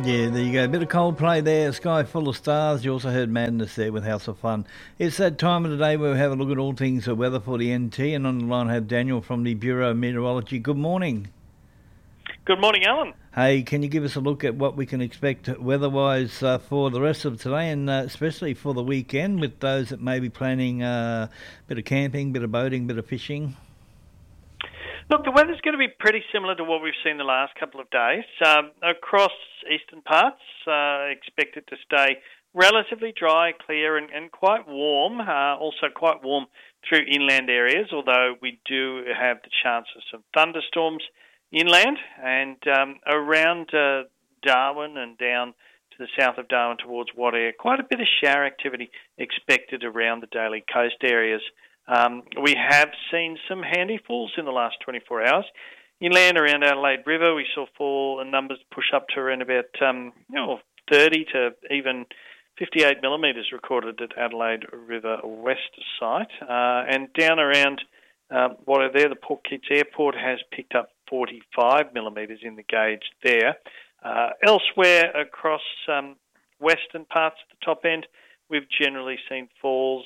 Yeah, there you go. A bit of Coldplay there, Sky Full of Stars. You also heard Madness there with House of Fun. It's that time of the day where we have a look at all things weather for the NT, and on the line I have Daniel from the Bureau of Meteorology. Good morning. Good morning, Alan. Hey, can you give us a look at what we can expect weather-wise for the rest of today, and especially for the weekend with those that may be planning a bit of camping, bit of boating, bit of fishing? Look, the weather's going to be pretty similar to what we've seen the last couple of days. Across eastern parts, expect it to stay relatively dry, clear and quite warm, also quite warm through inland areas, although we do have the chance of some thunderstorms inland and around Darwin and down to the south of Darwin towards Wadair. Quite a bit of shower activity expected around the Daly Coast areas. We have seen some handy falls in the last 24 hours. Inland around Adelaide River, we saw fall numbers push up to around about 30 to even 58 millimetres recorded at Adelaide River West site. And down around what are there, the Port Keats Airport has picked up 45 millimetres in the gauge there. Elsewhere across western parts of the top end, we've generally seen falls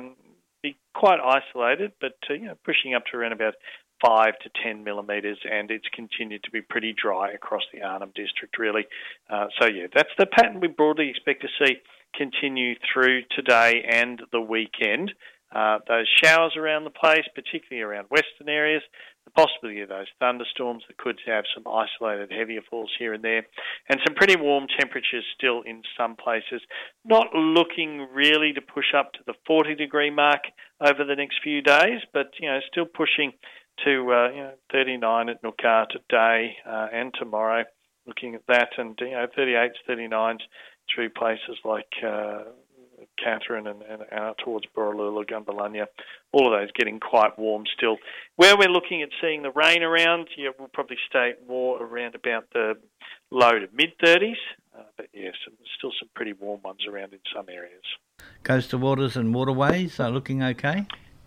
be quite isolated, but pushing up to around about 5 to 10 millimetres, and it's continued to be pretty dry across the Arnhem District, really. That's the pattern we broadly expect to see continue through today and the weekend. Those showers around the place, particularly around western areas, the possibility of those thunderstorms that could have some isolated heavier falls here and there, and some pretty warm temperatures still in some places. Not looking really to push up to the 40-degree mark over the next few days, but still pushing to 39 at Nooka today and tomorrow. Looking at that, and 38s, 39s through places like Katherine and out towards Borroloola, Gunbalanya, all of those getting quite warm still. Where we're looking at seeing the rain around, we'll probably stay more around about the low to mid-30s, but still some pretty warm ones around in some areas. Coastal waters and waterways are looking okay?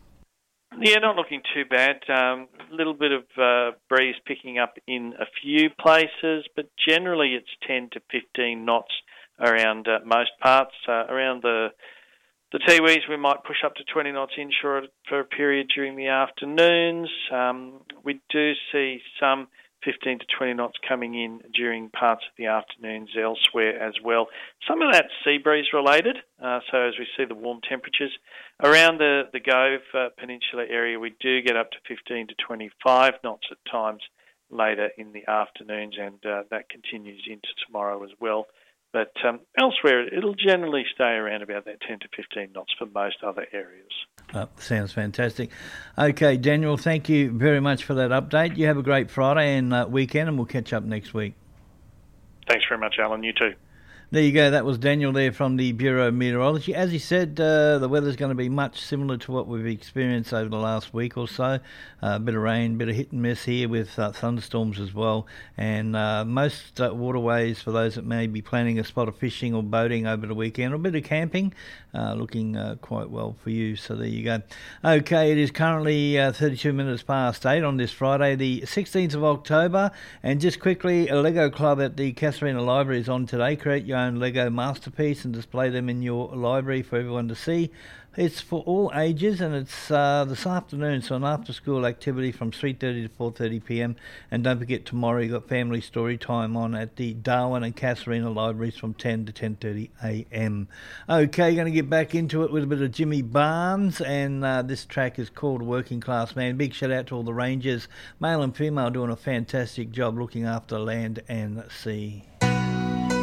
Yeah, not looking too bad. A little bit of breeze picking up in a few places, but generally it's 10 to 15 knots around most parts. Around the Tiwis, we might push up to 20 knots inshore for a period during the afternoons. We do see some 15 to 20 knots coming in during parts of the afternoons elsewhere as well. Some of that's sea breeze related, so as we see the warm temperatures. Around the Gove Peninsula area, we do get up to 15 to 25 knots at times later in the afternoons, and that continues into tomorrow as well. But elsewhere, it'll generally stay around about that 10 to 15 knots for most other areas. Sounds fantastic. Okay, Daniel, thank you very much for that update. You have a great Friday and weekend, and we'll catch up next week. Thanks very much, Alan. You too. There you go. That was Daniel there from the Bureau of Meteorology. As he said, the weather's going to be much similar to what we've experienced over the last week or so. A bit of rain, bit of hit and miss here with thunderstorms as well. And most waterways, for those that may be planning a spot of fishing or boating over the weekend, or a bit of camping, looking quite well for you. So there you go. Okay, it is currently 32 minutes past 8 on this Friday, the 16th of October. And just quickly, a Lego Club at the Casuarina Library is on today. Create your own Lego masterpiece and display them in your library for everyone to see. It's for all ages, and it's this afternoon, so an after-school activity from 3:30 to 4:30 p.m. And don't forget, tomorrow you've got family story time on at the Darwin and Casuarina Libraries from 10 to 10:30 a.m. Okay, going to get back into it with a bit of Jimmy Barnes, and this track is called Working Class Man. Big shout out to all the rangers, male and female, doing a fantastic job looking after land and sea.